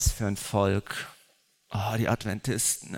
Was für ein Volk. Oh, die Adventisten.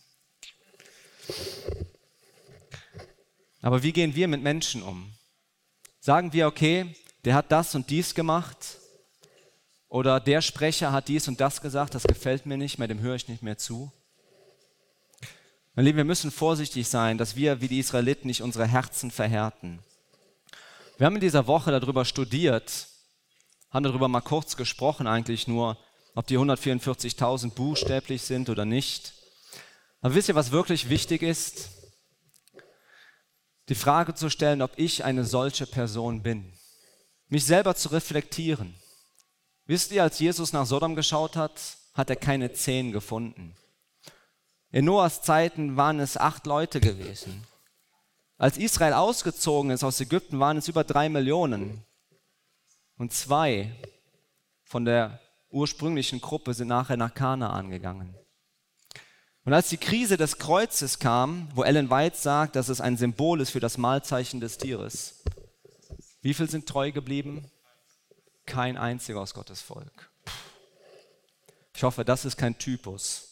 Aber wie gehen wir mit Menschen um? Sagen wir, okay, der hat das und dies gemacht oder der Sprecher hat dies und das gesagt, das gefällt mir nicht mehr, dem höre ich nicht mehr zu. Meine Lieben, wir müssen vorsichtig sein, dass wir wie die Israeliten nicht unsere Herzen verhärten. Wir haben in dieser Woche darüber studiert, haben darüber mal kurz gesprochen eigentlich nur, ob die 144.000 buchstäblich sind oder nicht. Aber wisst ihr, was wirklich wichtig ist? Die Frage zu stellen, ob ich eine solche Person bin. Mich selber zu reflektieren. Wisst ihr, als Jesus nach Sodom geschaut hat, hat er keine 10 gefunden. In Noahs Zeiten waren es 8 Leute gewesen. Als Israel ausgezogen ist aus Ägypten, waren es über 3 Millionen. Und 2 von der ursprünglichen Gruppe sind nachher nach Kanaan gegangen. Und als die Krise des Kreuzes kam, wo Ellen White sagt, dass es ein Symbol ist für das Mahlzeichen des Tieres, wie viel sind treu geblieben? Kein einziger aus Gottes Volk. Ich hoffe, das ist kein Typus.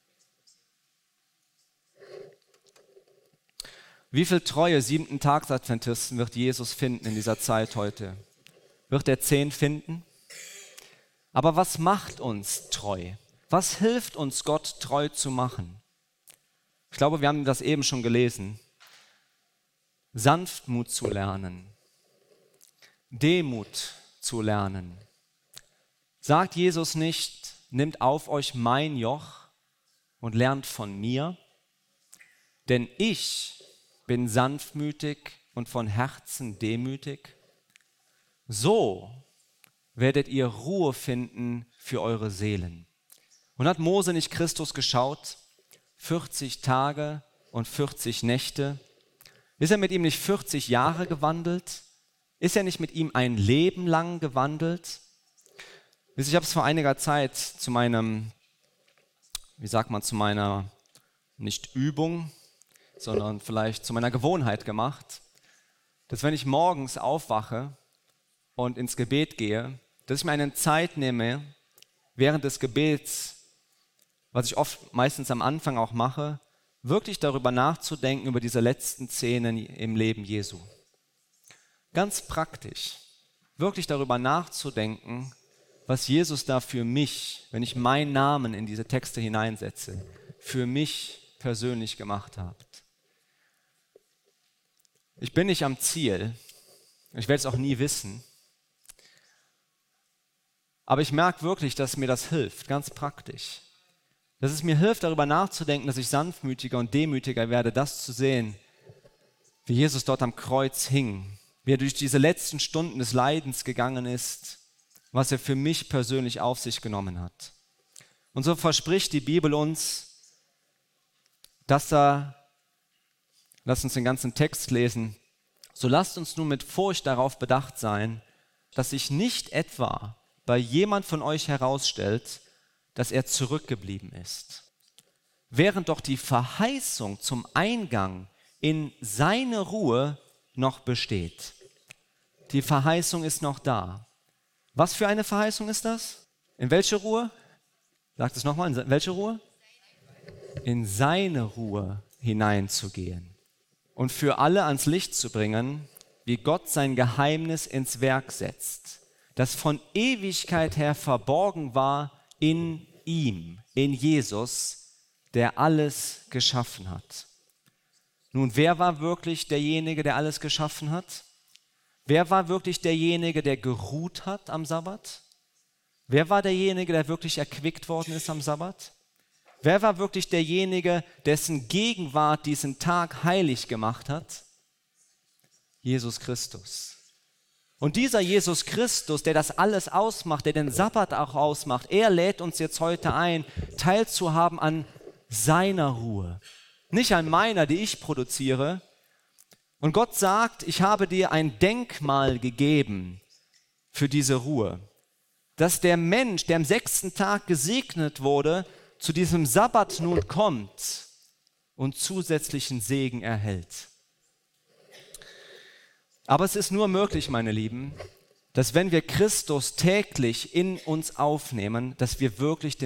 Wie viel treue 7-Tags-Adventisten wird Jesus finden in dieser Zeit heute? Wird er 10 finden? Aber was macht uns treu? Was hilft uns, Gott treu zu machen? Ich glaube, wir haben das eben schon gelesen. Sanftmut zu lernen, Demut zu lernen. Sagt Jesus nicht, nimmt auf euch mein Joch und lernt von mir, denn ich bin sanftmütig und von Herzen demütig. So werdet ihr Ruhe finden für eure Seelen. Und hat Mose nicht Christus geschaut? 40 Tage und 40 Nächte. Ist er mit ihm nicht 40 Jahre gewandelt? Ist er nicht mit ihm ein Leben lang gewandelt? Ich habe es vor einiger Zeit zu meiner, nicht Übung, sondern vielleicht zu meiner Gewohnheit gemacht, dass wenn ich morgens aufwache und ins Gebet gehe, dass ich mir eine Zeit nehme, während des Gebets, was ich meistens am Anfang auch mache, wirklich darüber nachzudenken, über diese letzten Szenen im Leben Jesu. Ganz praktisch, wirklich darüber nachzudenken, was Jesus da für mich, wenn ich meinen Namen in diese Texte hineinsetze, für mich persönlich gemacht hat. Ich bin nicht am Ziel, ich werde es auch nie wissen, aber ich merke wirklich, dass mir das hilft, ganz praktisch. Dass es mir hilft, darüber nachzudenken, dass ich sanftmütiger und demütiger werde, das zu sehen, wie Jesus dort am Kreuz hing, wie er durch diese letzten Stunden des Leidens gegangen ist, was er für mich persönlich auf sich genommen hat. Und so verspricht die Bibel uns, dass lasst uns den ganzen Text lesen, so lasst uns nun mit Furcht darauf bedacht sein, dass sich nicht etwa bei jemand von euch herausstellt, dass er zurückgeblieben ist. Während doch die Verheißung zum Eingang in seine Ruhe noch besteht. Die Verheißung ist noch da. Was für eine Verheißung ist das? In welche Ruhe? Sagt es nochmal, in welche Ruhe? In seine Ruhe hineinzugehen und für alle ans Licht zu bringen, wie Gott sein Geheimnis ins Werk setzt, das von Ewigkeit her verborgen war in ihm, in Jesus, der alles geschaffen hat. Nun, wer war wirklich derjenige, der alles geschaffen hat? Wer war wirklich derjenige, der geruht hat am Sabbat? Wer war derjenige, der wirklich erquickt worden ist am Sabbat? Wer war wirklich derjenige, dessen Gegenwart diesen Tag heilig gemacht hat? Jesus Christus. Und dieser Jesus Christus, der das alles ausmacht, der den Sabbat auch ausmacht, er lädt uns jetzt heute ein, teilzuhaben an seiner Ruhe. Nicht an meiner, die ich produziere. Und Gott sagt, ich habe dir ein Denkmal gegeben für diese Ruhe. Dass der Mensch, der am 6. Tag gesegnet wurde, zu diesem Sabbat nun kommt und zusätzlichen Segen erhält. Aber es ist nur möglich, meine Lieben, dass wenn wir Christus täglich in uns aufnehmen, dass wir wirklich